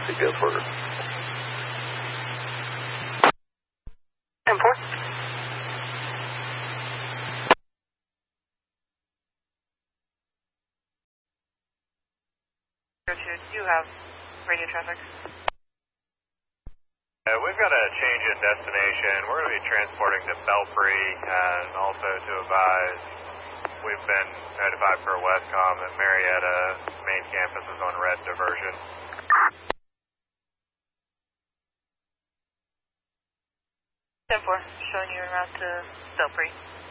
Go for it. 10-4. Do you have radio traffic? We've got a change in destination. We're going to be transporting to Belfry, and also to advise, we've been notified for Westcom that Marietta main campus is on red diversion. 10-4, showing you en route to Belfry.